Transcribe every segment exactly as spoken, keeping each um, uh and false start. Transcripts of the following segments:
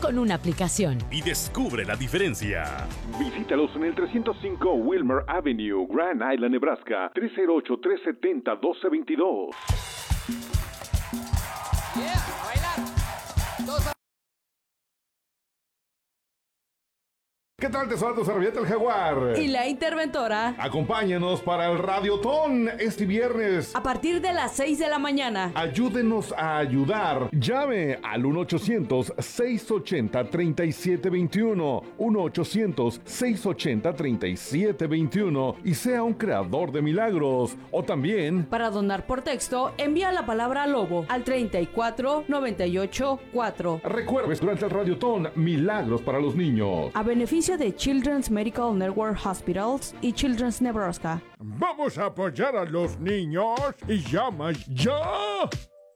con una aplicación. Y descubre la diferencia. Visítalos en el trescientos cinco Wilmer Avenue, Grand Island, Nebraska, tres cero ocho, tres siete cero, uno dos dos dos. Yeah, bailar. Todos a... ¿Qué tal? Te saluda tu servilleta el Jaguar. Y la interventora. Acompáñanos para el Radiotón este viernes. A partir de las seis de la mañana. Ayúdenos a ayudar. Llame al uno ochocientos, seiscientos ochenta, treinta y siete veintiuno. uno ochocientos, seiscientos ochenta, treinta y siete veintiuno. Y sea un creador de milagros. O también... Para donar por texto, envía la palabra lobo al treinta y cuatro, noventa y ocho, cuatro. Recuerdes durante el Radiotón, milagros para los niños. A beneficio de Children's Medical Network Hospitals y Children's Nebraska. Vamos a apoyar a los niños y llama ya.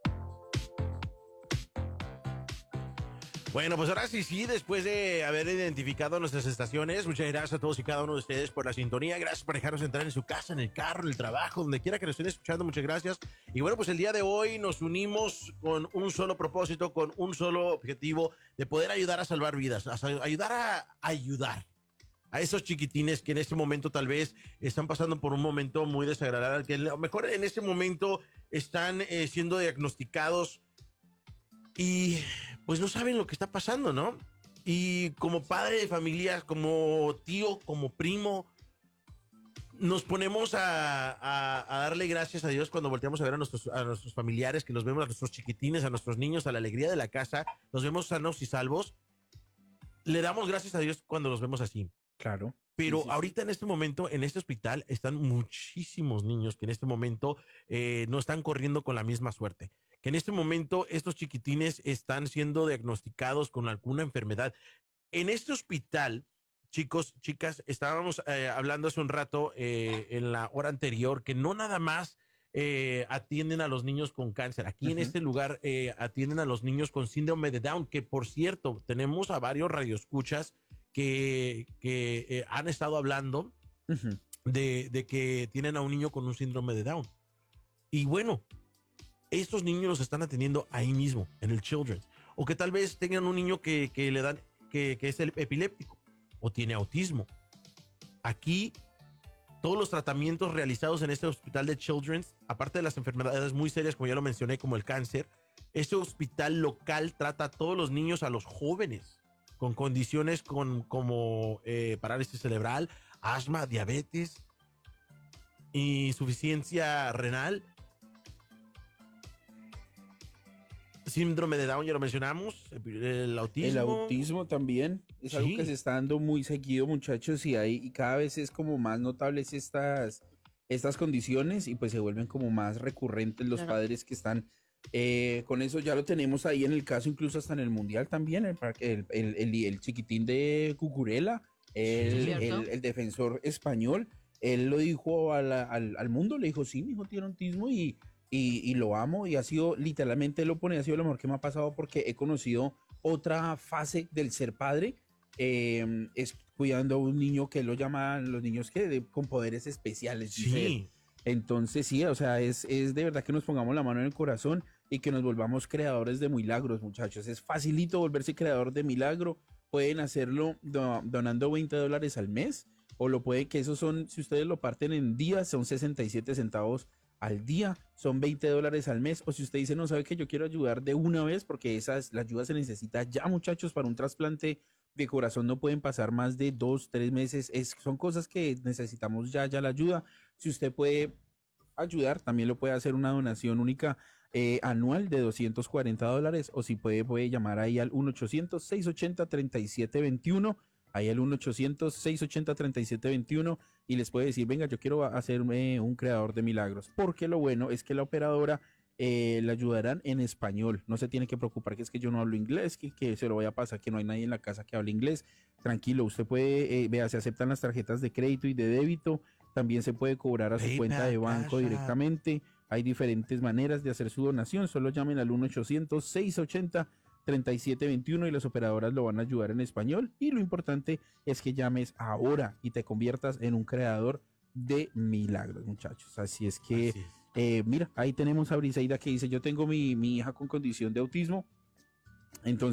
Bueno, pues ahora sí, sí, después de haber identificado nuestras estaciones, muchas gracias a todos y cada uno de ustedes por la sintonía. Gracias por dejarnos entrar en su casa, en el carro, en el trabajo, donde quiera que nos estén escuchando. Muchas gracias. Y bueno, pues el día de hoy nos unimos con un solo propósito, con un solo objetivo de poder ayudar a salvar vidas, a ayudar a ayudar a esos chiquitines que en este momento tal vez están pasando por un momento muy desagradable, que a lo mejor en este momento están eh, siendo diagnosticados y pues no saben lo que está pasando, ¿no? Y como padre de familia, como tío, como primo, nos ponemos a, a, a darle gracias a Dios cuando volteamos a ver a nuestros, a nuestros familiares, que los vemos, a nuestros chiquitines, a nuestros niños, a la alegría de la casa, los vemos sanos y salvos. Le damos gracias a Dios cuando los vemos así. Claro. Pero sí, sí, ahorita sí. en este momento, en este hospital, están muchísimos niños que en este momento eh, no están corriendo con la misma suerte. Que en este momento estos chiquitines están siendo diagnosticados con alguna enfermedad. En este hospital, chicos, chicas, estábamos eh, hablando hace un rato eh, en la hora anterior que no nada más eh, atienden a los niños con cáncer. Aquí uh-huh. en este lugar eh, atienden a los niños con síndrome de Down, que por cierto, tenemos a varios radioescuchas que, que eh, han estado hablando uh-huh. de, de que tienen a un niño con un síndrome de Down. Y bueno, estos niños los están atendiendo ahí mismo, en el Children's. O que tal vez tengan un niño que, que le dan, que, que es el epiléptico o tiene autismo. Aquí, todos los tratamientos realizados en este hospital de Children's, aparte de las enfermedades muy serias, como ya lo mencioné, como el cáncer, este hospital local trata a todos los niños, a los jóvenes, con condiciones con, como eh, parálisis cerebral, asma, diabetes, insuficiencia renal, síndrome de Down, ya lo mencionamos, el autismo. El autismo también es sí. algo que se está dando muy seguido, muchachos, y, hay, y cada vez es como más notables estas, estas condiciones y pues se vuelven como más recurrentes los claro. padres que están eh, con eso. Ya lo tenemos ahí en el caso, incluso hasta en el Mundial también, el, el, el, el, el chiquitín de Cucurella, el, sí, el, el defensor español, él lo dijo a la, al, al mundo, le dijo, sí, mi hijo tiene autismo y... Y, y lo amo y ha sido, literalmente lo pone, ha sido lo mejor que me ha pasado porque he conocido otra fase del ser padre, eh, es cuidando a un niño que lo llaman los niños que de, con poderes especiales. Sí. Entonces sí, o sea, es, es de verdad que nos pongamos la mano en el corazón y que nos volvamos creadores de milagros, muchachos. Es facilito volverse creador de milagro. Pueden hacerlo do, donando veinte dólares al mes o lo pueden, que esos son, si ustedes lo parten en días, son sesenta y siete centavos al día, son veinte dólares al mes, o si usted dice, no, sabe que yo quiero ayudar de una vez, porque esas, la ayuda se necesita ya, muchachos, para un trasplante de corazón no pueden pasar más de dos, tres meses, es, son cosas que necesitamos ya, ya la ayuda. Si usted puede ayudar, también lo puede hacer una donación única eh, anual de doscientos cuarenta dólares, o si puede, puede llamar ahí al uno ochocientos, seiscientos ochenta, treinta y siete veintiuno, ahí al uno ochocientos, seiscientos ochenta, treinta y siete veintiuno y les puede decir, venga, yo quiero hacerme un creador de milagros, porque lo bueno es que la operadora eh, le ayudarán en español, no se tiene que preocupar que es que yo no hablo inglés, que, que se lo vaya a pasar, que no hay nadie en la casa que hable inglés, tranquilo, usted puede, eh, vea, se aceptan las tarjetas de crédito y de débito, también se puede cobrar a su PayPal, cuenta de banco cash directamente, hay diferentes maneras de hacer su donación, solo llamen al uno ochocientos, seiscientos ochenta, treinta y siete veintiuno y las operadoras lo van a ayudar en español y lo importante es que llames ahora y te conviertas en un creador de milagros, muchachos. Así es que Así es. Eh, mira, ahí tenemos a Briseida que dice, yo tengo mi, mi hija con condición de autismo, entonces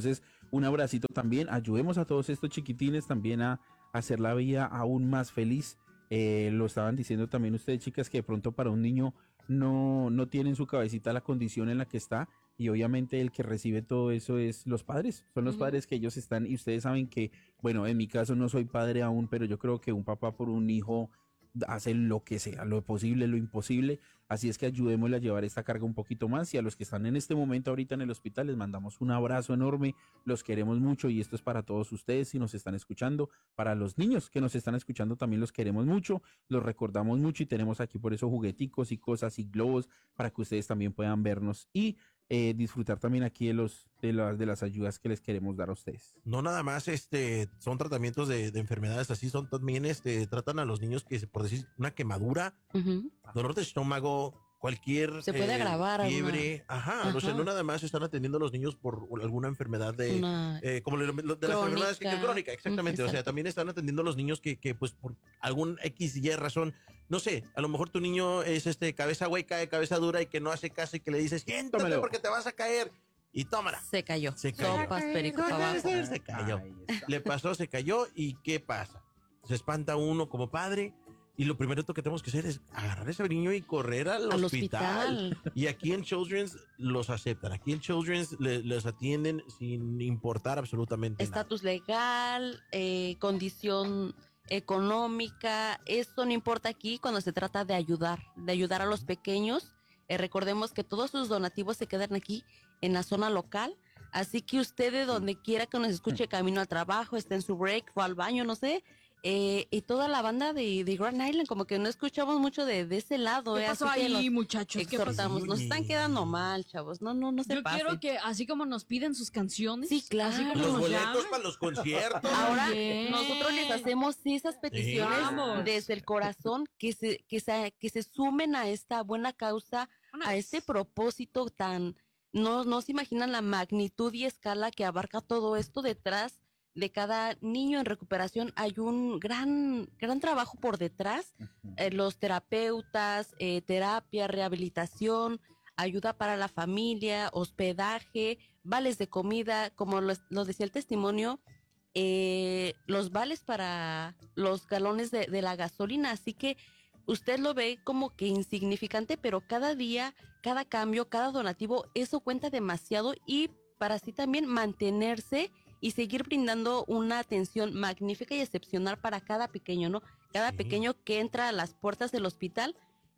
un abracito también. Ayudemos a todos estos chiquitines también a, a hacer la vida aún más feliz. Eh, lo estaban diciendo también ustedes, chicas, que de pronto para un niño no, no tiene en su cabecita la condición en la que está, y obviamente el que recibe todo eso es los padres, son los uh-huh. padres que ellos están, y ustedes saben que, bueno, en mi caso no soy padre aún, pero yo creo que un papá por un hijo hace lo que sea, lo posible, lo imposible, así es que ayudémosle a llevar esta carga un poquito más, y a los que están en este momento ahorita en el hospital les mandamos un abrazo enorme, los queremos mucho, y esto es para todos ustedes si nos están escuchando, para los niños que nos están escuchando también los queremos mucho, los recordamos mucho, y tenemos aquí por eso jugueticos y cosas y globos para que ustedes también puedan vernos y Eh, disfrutar también aquí de los de las de las ayudas que les queremos dar a ustedes. No nada más este son tratamientos de, de enfermedades así, son también este tratan a los niños que, por decir, una quemadura, uh-huh. dolor de estómago, cualquier se puede eh, agravar fiebre, una... ajá, ajá. O sea, no nada más están atendiendo a los niños por alguna enfermedad de una... eh, como de, de las enfermedades que, que crónica, exactamente, uh-huh, o sea, también están atendiendo a los niños que, que pues por algún X y razón, no sé, a lo mejor tu niño es este cabeza hueca, de cabeza dura y que no hace caso y que le dices, siéntate Tómalo. Porque te vas a caer. Y tómala. Se cayó. Se cayó. Sopas, perico para abajo. Se cayó. Le pasó, se cayó. ¿Y qué pasa? Se espanta uno como padre. Y lo primero que tenemos que hacer es agarrar a ese niño y correr al, al hospital. hospital. Y aquí en Children's los aceptan. Aquí en Children's le, les atienden sin importar absolutamente Estatus nada. legal, eh, condición económica, eso no importa aquí cuando se trata de ayudar, de ayudar a los pequeños. Eh, recordemos que todos sus donativos se quedan aquí en la zona local, así que usted de donde quiera que nos escuche, camino al trabajo, esté en su break, fue al baño, no sé, eh, y toda la banda de, de Grand Island, como que no escuchamos mucho de, de ese lado. ¿Qué eh, pasó así ahí, que muchachos? Exhortamos, nos están quedando mal, chavos, no, no, no se Yo pasen. quiero que, así como nos piden sus canciones, sí, claro, así como los nos boletos llaman, para los conciertos. Ahora Bien. nosotros les hacemos esas peticiones Vamos. desde el corazón, que se, que se, que se sumen a esta buena causa, a este propósito tan, no, no se imaginan la magnitud y escala que abarca todo esto. Detrás de cada niño en recuperación hay un gran, gran trabajo por detrás, uh-huh. eh, los terapeutas, eh, terapia, rehabilitación, ayuda para la familia, hospedaje, vales de comida, como lo, lo decía el testimonio, eh, los vales para los galones de, de la gasolina, así que usted lo ve como que insignificante, pero cada día, cada cambio, cada donativo, eso cuenta demasiado, y para así también mantenerse y seguir brindando una atención magnífica y excepcional para cada pequeño, ¿no? Cada sí. pequeño que entra a las puertas del hospital,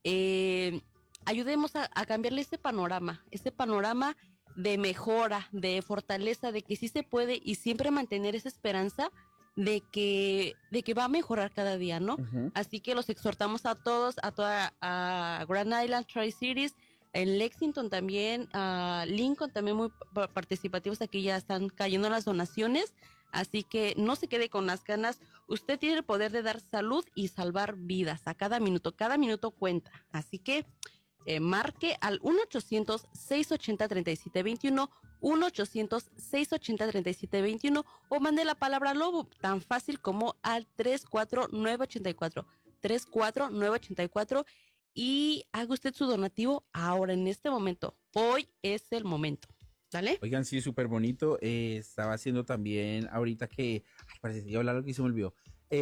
eh, ayudemos a, a cambiarle este panorama, este panorama de mejora, de fortaleza, de que sí se puede, y siempre mantener esa esperanza de que, de que va a mejorar cada día, ¿no? Uh-huh. Así que los exhortamos a todos, a toda a Grand Island, Tri-Cities, en Lexington también, a Lincoln también muy participativos, aquí ya están cayendo las donaciones, así que no se quede con las ganas, usted tiene el poder de dar salud y salvar vidas a cada minuto, cada minuto cuenta, así que eh, marque al uno ochocientos, seiscientos ochenta, treinta y siete veintiuno, uno ochocientos, seiscientos ochenta, treinta y siete veintiuno, o mande la palabra lobo, tan fácil como al tres cuatro nueve ocho cuatro, tres cuatro nueve ocho cuatro, y haga usted su donativo ahora, en este momento. Hoy es el momento. ¿Dale? Oigan, sí, súper bonito. Eh, estaba haciendo también ahorita que... Ay, parece que iba a hablar algo que se me olvidó.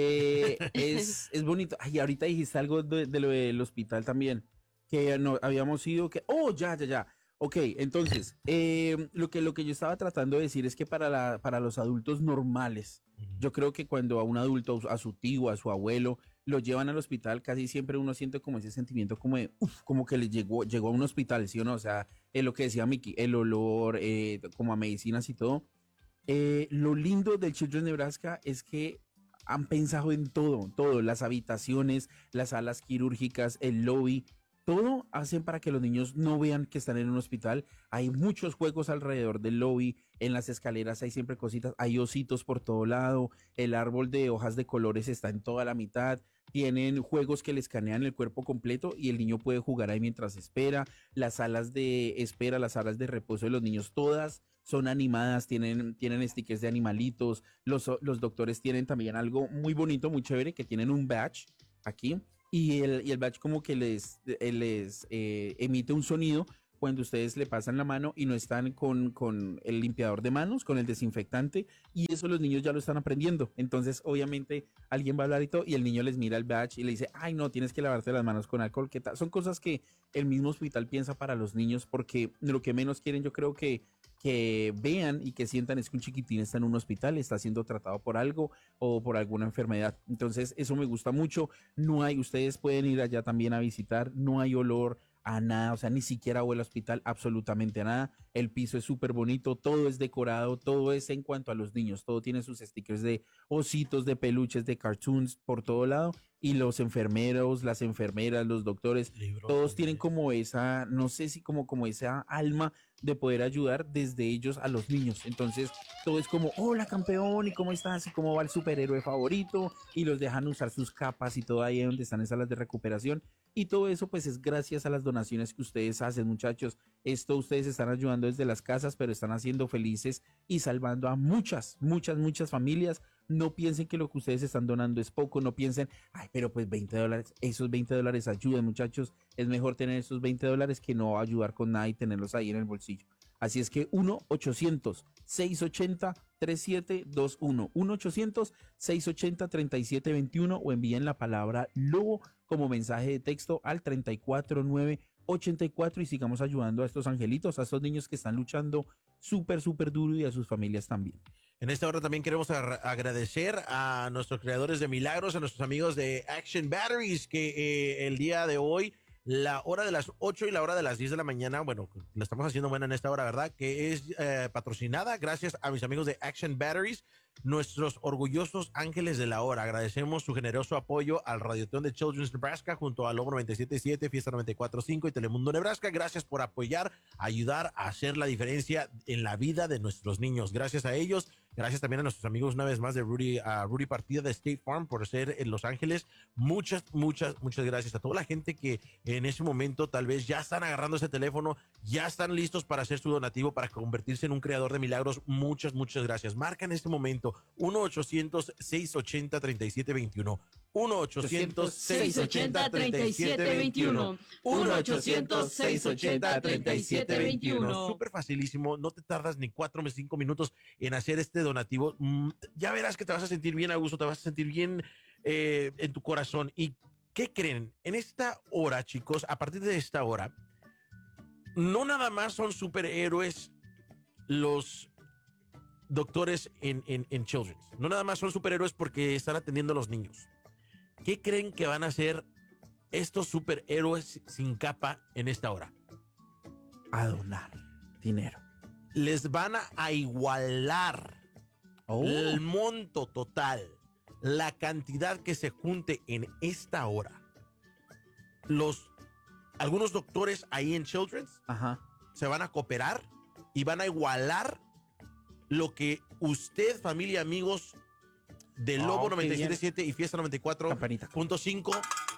Eh, es, es bonito. Ay, ahorita dijiste algo de, de lo del hospital también. Que no habíamos ido... que Oh, ya, ya, ya. Ok, entonces, eh, lo, que, lo que yo estaba tratando de decir es que para, la, para los adultos normales, yo creo que cuando a un adulto, a su tío, a su abuelo, lo llevan al hospital, casi siempre uno siente como ese sentimiento como de, uf, como que le llegó, llegó a un hospital, ¿sí o no? O sea, es lo que decía Mickey, el olor, eh, como a medicinas y todo. Eh, lo lindo del Children's Nebraska es que han pensado en todo, todo, las habitaciones, las salas quirúrgicas, el lobby, todo hacen para que los niños no vean que están en un hospital. Hay muchos juegos alrededor del lobby, en las escaleras hay siempre cositas, hay ositos por todo lado, el árbol de hojas de colores está en toda la mitad, tienen juegos que le escanean el cuerpo completo y el niño puede jugar ahí mientras espera. Las salas de espera, las salas de reposo de los niños, todas son animadas, tienen, tienen stickers de animalitos. Los, los doctores tienen también algo muy bonito, muy chévere, que tienen un badge aquí. Y el, y el badge como que les, les eh, emite un sonido cuando ustedes le pasan la mano y no están con, con el limpiador de manos, con el desinfectante, y eso los niños ya lo están aprendiendo. Entonces, obviamente, alguien va a hablar y todo, y el niño les mira el badge y le dice, ay, no, tienes que lavarte las manos con alcohol, ¿qué tal? Son cosas que el mismo hospital piensa para los niños, porque lo que menos quieren, yo creo que que vean y que sientan es que un chiquitín está en un hospital, está siendo tratado por algo o por alguna enfermedad. Entonces, eso me gusta mucho. No hay, ustedes pueden ir allá también a visitar, no hay olor a nada, o sea, ni siquiera huele al hospital, absolutamente a nada. El piso es súper bonito, todo es decorado, todo es en cuanto a los niños, todo tiene sus stickers de ositos, de peluches, de cartoons por todo lado. Y los enfermeros, las enfermeras, los doctores, Libros, todos sí. tienen como esa, no sé si como, como esa alma de poder ayudar desde ellos a los niños. Entonces, todo es como, hola campeón, ¿y cómo estás? ¿Y cómo va el superhéroe favorito? Y los dejan usar sus capas y todo ahí donde están en salas de recuperación. Y todo eso pues es gracias a las donaciones que ustedes hacen, muchachos. Esto ustedes están ayudando desde las casas, pero están haciendo felices y salvando a muchas, muchas, muchas familias. No piensen que lo que ustedes están donando es poco, no piensen, ay, pero pues veinte dólares, esos veinte dólares ayudan, muchachos. Es mejor tener esos veinte dólares que no ayudar con nada y tenerlos ahí en el bolsillo. Así es que uno ochocientos, seiscientos ochenta, treinta y siete veintiuno, uno ochocientos, seiscientos ochenta, treinta y siete veintiuno o envíen la palabra lobo como mensaje de texto al treinta y cuatro nueve ochenta y cuatro y sigamos ayudando a estos angelitos, a estos niños que están luchando súper, súper duro y a sus familias también. En esta hora también queremos agra- agradecer a nuestros creadores de milagros, a nuestros amigos de Action Batteries, que eh, el día de hoy, la hora de las ocho y la hora de las diez de la mañana, bueno, la estamos haciendo buena en esta hora, ¿verdad? Que es eh, patrocinada gracias a mis amigos de Action Batteries, nuestros orgullosos ángeles de la hora. Agradecemos su generoso apoyo al Radiotón de Children's Nebraska junto a Lobo noventa y siete punto siete, Fiesta noventa y cuatro punto cinco y Telemundo Nebraska. Gracias por apoyar, ayudar a hacer la diferencia en la vida de nuestros niños. Gracias a ellos. Gracias también a nuestros amigos una vez más de Rudy, a Rudy Partida de State Farm por ser en Los Ángeles. Muchas, muchas, muchas gracias a toda la gente que en ese momento tal vez ya están agarrando ese teléfono, ya están listos para hacer su donativo, para convertirse en un creador de milagros. Muchas, muchas gracias. Marca en este momento uno ochocientos, seiscientos ochenta, treinta y siete veintiuno. uno ochocientos, seiscientos ochenta, treinta y siete veintiuno. uno ochocientos, seiscientos ochenta, treinta y siete veintiuno. Súper facilísimo, no te tardas ni cuatro o cinco minutos en hacer este donativo. Mm, Ya verás que te vas a sentir bien a gusto, te vas a sentir bien eh, en tu corazón. ¿Y qué creen? En esta hora, chicos, a partir de esta hora, no nada más son superhéroes los doctores en, en, en Children's. No nada más son superhéroes porque están atendiendo a los niños. ¿Qué creen que van a hacer estos superhéroes sin capa en esta hora? A donar dinero. Les van a, a igualar Oh. el monto total, la cantidad que se junte en esta hora. Los, algunos doctores ahí en Children's Ajá. se van a cooperar y van a igualar lo que usted, familia, amigos de Lobo Oh, qué noventa y siete punto bien. siete y Fiesta noventa y cuatro Campanita. punto cinco,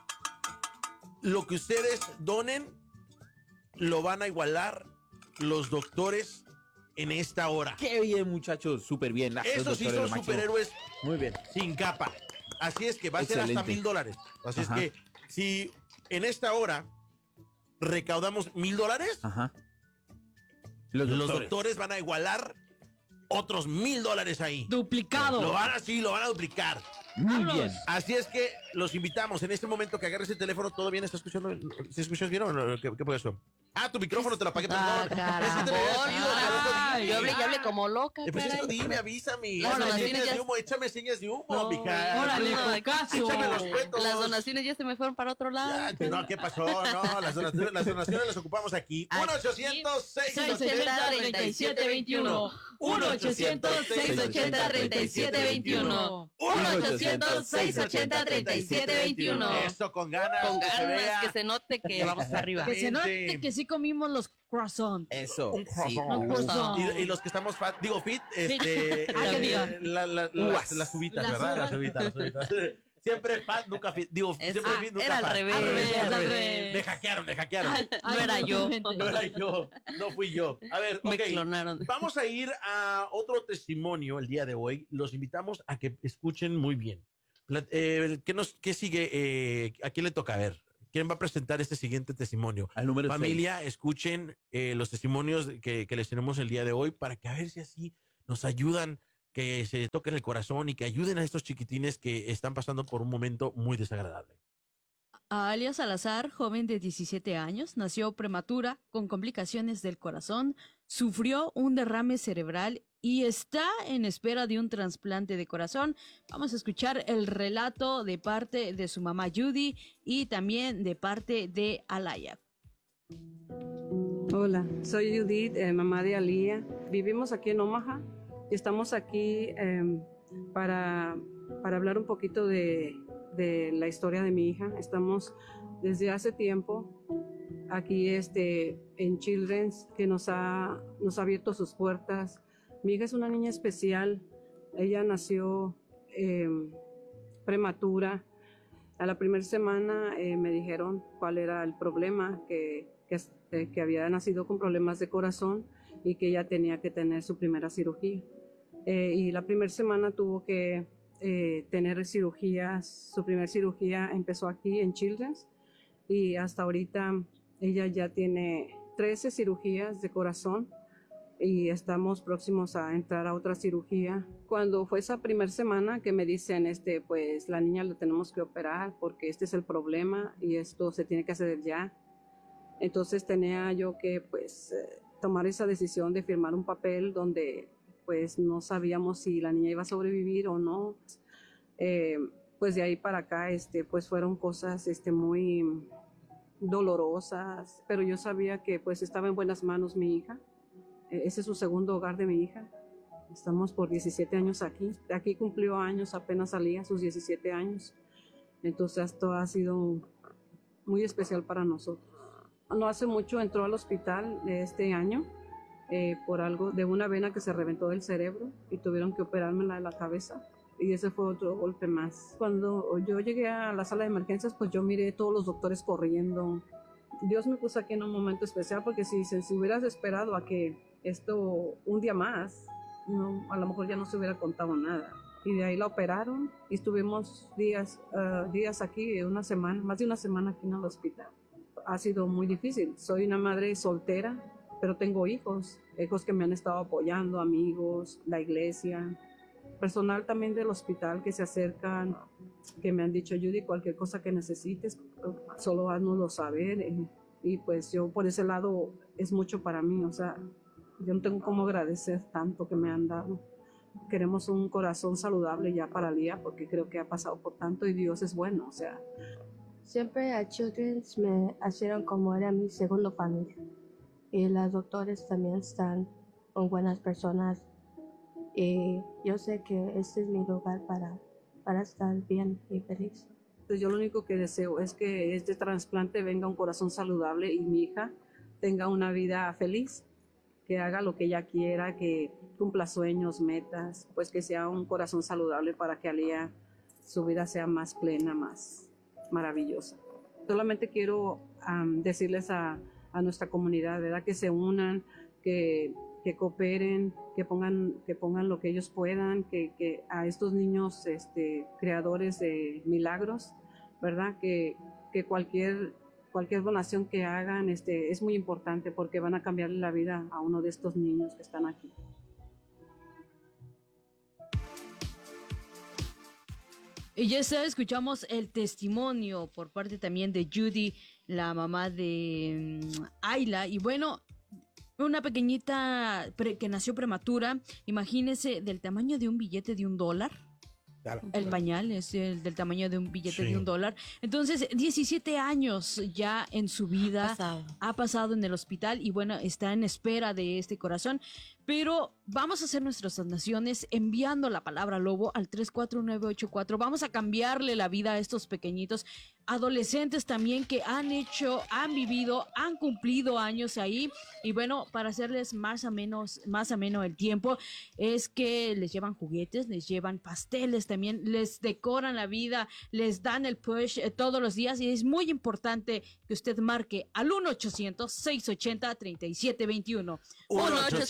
lo que ustedes donen lo van a igualar los doctores en esta hora. Qué bien, muchachos. Súper bien. Ah, los Esos sí doctores, son lo máximo. superhéroes Muy bien. sin capa. Así es que va a ser hasta Excelente. mil dólares. Así Ajá. es que si en esta hora recaudamos mil dólares, Ajá. Los los doctores. doctores van a igualar otros mil dólares ahí. Duplicado. Lo van a, sí, lo van a duplicar. Muy Vámonos. bien. Así es que los invitamos en este momento que agarres el teléfono. ¿Todo bien? ¿Estás escuchando? ¿Se escuchas bien o no? ¿Qué, qué fue eso? Ah, tu micrófono te lo apagué, Ah, perdón. caramba. Es que te lo había sido, Ay, te lo yo hablé, dije. yo hablé como loca, Eh, pues eso caray. dime, avísame. Las Échame donaciones señas ya- de humo, échame señas de humo, No, mija. Órale, no, Ocasio. Échame los cuentos. Las donaciones ya se me fueron para otro lado. Ya, no, ¿qué pasó? No, las donaciones, las donaciones las ocupamos aquí. Ah, uno ochocientos, seiscientos seiscientos ochenta, ochenta, treinta y siete veintiuno. uno ochocientos, seiscientos ochenta, treinta y siete veintiuno. uno ochocientos, seiscientos ochenta, treinta y siete veintiuno. Eso, con ganas. Con que se ganas, vea. que se note que vamos arriba. Que se note que sí comimos los croissants. Eso. Un Sí. Un croissant. Y, y los que estamos fat, digo fit, este, Ah, que eh, diga. la- la- la- las, las uvitas, Las ¿verdad? uvas. Las uvitas, las uvitas. Siempre fat, nunca fit. Digo, Es- siempre ah, fit, nunca era al fat. revés. Al revés, Al al revés. revés. Me hackearon, me hackearon. No era yo. No era yo, no fui yo. A ver, Me ok. clonaron. Vamos a ir a otro testimonio el día de hoy. Los invitamos a que escuchen muy bien. Pla- eh, ¿qué, nos, ¿Qué sigue? Eh, ¿A quién le toca? A ver, ¿quién va a presentar este siguiente testimonio? Al número Familia, seis. escuchen eh, los testimonios que, que les tenemos el día de hoy para que a ver si así nos ayudan, que se toquen el corazón y que ayuden a estos chiquitines que están pasando por un momento muy desagradable. Alia Salazar, joven de diecisiete años, nació prematura con complicaciones del corazón, sufrió un derrame cerebral y está en espera de un trasplante de corazón. Vamos a escuchar el relato de parte de su mamá Judy y también de parte de Alaya. Hola, soy Judith, eh, mamá de Alía. Vivimos aquí en Omaha y estamos aquí eh, para, para hablar un poquito de, de la historia de mi hija. Estamos desde hace tiempo aquí este, en Children's, que nos ha, nos ha abierto sus puertas. Mi hija es una niña especial. Ella nació eh, prematura. A la primera semana eh, me dijeron cuál era el problema, que, que, eh, que había nacido con problemas de corazón y que ella tenía que tener su primera cirugía. Eh, y la primera semana tuvo que eh, tener cirugías. Su primera cirugía empezó aquí en Children's y hasta ahorita ella ya tiene trece cirugías de corazón y estamos próximos a entrar a otra cirugía. Cuando fue esa primera semana que me dicen, este, pues la niña la tenemos que operar porque este es el problema y esto se tiene que hacer ya. Entonces tenía yo que pues eh, tomar esa decisión de firmar un papel donde pues no sabíamos si la niña iba a sobrevivir o no. Eh, pues de ahí para acá este, pues fueron cosas este, muy dolorosas, pero yo sabía que pues estaba en buenas manos mi hija. Ese es su segundo hogar de mi hija. Estamos por diecisiete años aquí. Aquí cumplió años, apenas salía sus diecisiete años. Entonces esto ha sido muy especial para nosotros. No hace mucho entró al hospital este año eh, por algo de una vena que se reventó del cerebro y tuvieron que operármela de la cabeza. Y ese fue otro golpe más. Cuando yo llegué a la sala de emergencias, pues yo miré todos los doctores corriendo. Dios me puso aquí en un momento especial porque si, si hubieras esperado a que esto un día más, no, a lo mejor ya no se hubiera contado nada. Y de ahí la operaron y estuvimos días, uh, días aquí, una semana, más de una semana aquí en el hospital. Ha sido muy difícil. Soy una madre soltera, pero tengo hijos, hijos que me han estado apoyando, amigos, la iglesia, personal también del hospital que se acercan, que me han dicho, Judy, cualquier cosa que necesites, solo háznoslo saber. Y pues yo por ese lado es mucho para mí, o sea, yo no tengo cómo agradecer tanto que me han dado. Queremos un corazón saludable ya para Lía, porque creo que ha pasado por tanto y Dios es bueno, o sea. Siempre a Children's me hicieron como era mi segunda familia. Y los doctores también están con buenas personas. Y yo sé que este es mi lugar para, para estar bien y feliz. Yo lo único que deseo es que este trasplante venga un corazón saludable y mi hija tenga una vida feliz, que haga lo que ella quiera, que cumpla sueños, metas, pues que sea un corazón saludable para que Alía su vida sea más plena, más maravillosa. Solamente quiero um, decirles a, a nuestra comunidad, ¿verdad? Que se unan, que, que cooperen, que pongan, que pongan lo que ellos puedan, que, que a estos niños este, creadores de milagros, ¿verdad? Que, que cualquier Cualquier donación que hagan este, es muy importante porque van a cambiarle la vida a uno de estos niños que están aquí. Y ya está, escuchamos el testimonio por parte también de Judy, la mamá de um, Ayla. Y bueno, una pequeñita pre- que nació prematura, imagínese del tamaño de un billete de un dólar. Claro. El pañal es el del tamaño de un billete Sí. de un dólar. Entonces, diecisiete años ya en su vida Ha pasado. ha pasado en el hospital y bueno, está en espera de este corazón. Pero vamos a hacer nuestras donaciones enviando la palabra lobo al tres cuatro nueve ocho cuatro. Vamos a cambiarle la vida a estos pequeñitos adolescentes también que han hecho, han vivido, han cumplido años ahí. Y bueno, para hacerles más ameno, más ameno el tiempo, es que les llevan juguetes, les llevan pasteles también, les decoran la vida, les dan el push eh, todos los días. Y es muy importante que usted marque al uno ochocientos seiscientos ochenta treinta y siete veintiuno. uno ochocientos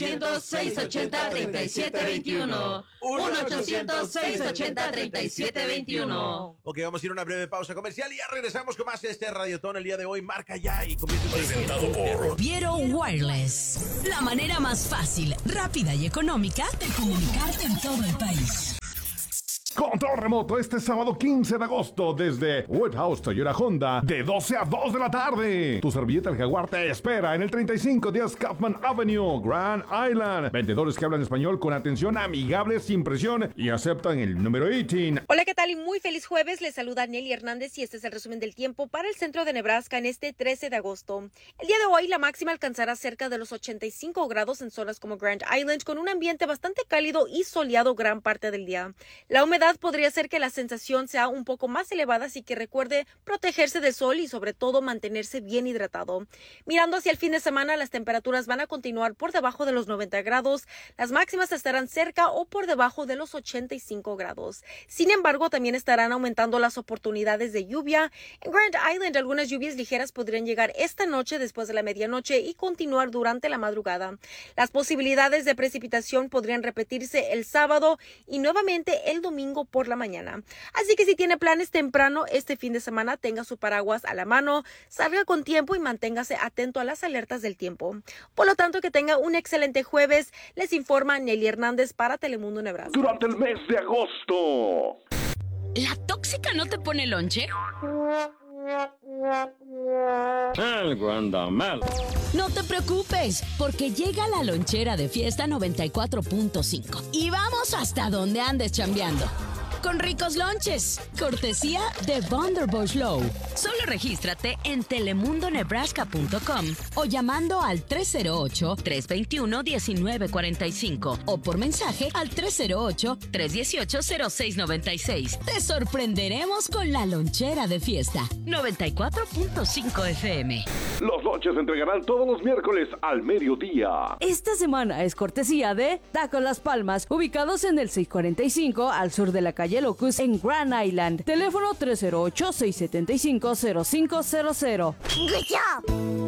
seis ochenta, treinta y siete veintiuno. uno ochocientos, seis ochenta, treinta y siete veintiuno. Ok, vamos a ir a una breve pausa comercial y ya regresamos con más de este Radiotón el día de hoy. Marca ya y comienza. Presentado por Viero Wireless. La manera más fácil, rápida y económica de comunicarte en todo el país. Control remoto este sábado quince de agosto desde Woodhouse Toyota Honda de doce a dos de la tarde. Tu servilleta El Jaguar te espera en el treinta y cinco diez Kaufman Avenue, Grand Island. Vendedores que hablan español con atención amigable, sin presión y aceptan el número dieciocho. Hola, ¿qué tal? Y muy feliz jueves. Les saluda Nelly Hernández y este es el resumen del tiempo para el centro de Nebraska en este trece de agosto. El día de hoy la máxima alcanzará cerca de los ochenta y cinco grados en zonas como Grand Island con un ambiente bastante cálido y soleado gran parte del día. La humedad podría hacer que la sensación sea un poco más elevada, así que recuerde protegerse del sol y sobre todo mantenerse bien hidratado. Mirando hacia el fin de semana, las temperaturas van a continuar por debajo de los noventa grados, las máximas estarán cerca o por debajo de los ochenta y cinco grados. Sin embargo, también estarán aumentando las oportunidades de lluvia. En Grand Island, algunas lluvias ligeras podrían llegar esta noche después de la medianoche y continuar durante la madrugada. Las posibilidades de precipitación podrían repetirse el sábado y nuevamente el domingo por la mañana. Así que si tiene planes temprano este fin de semana, tenga su paraguas a la mano, salga con tiempo y manténgase atento a las alertas del tiempo. Por lo tanto, que tenga un excelente jueves. Les informa Nelly Hernández para Telemundo Nebraska. Durante el mes de agosto. ¿La tóxica no te pone lonche? Algo anda mal. No te preocupes, porque llega la lonchera de Fiesta noventa y cuatro punto cinco y vamos hasta donde andes chambeando. Con ricos lonches, cortesía de Bundaberg Low. Solo regístrate en telemundo nebraska punto com o llamando al tres cero ocho, tres dos uno, uno nueve cuatro cinco o por mensaje al tres cero ocho, tres uno ocho, cero seis nueve seis. Te sorprenderemos con la lonchera de Fiesta noventa y cuatro punto cinco F M. Los lonches se entregarán todos los miércoles al mediodía. Esta semana es cortesía de Tacos Las Palmas, ubicados en el seiscientos cuarenta y cinco al sur de la calle Locust en Grand Island. Teléfono tres cero ocho, seis siete cinco, cero cinco cero cero. Good job.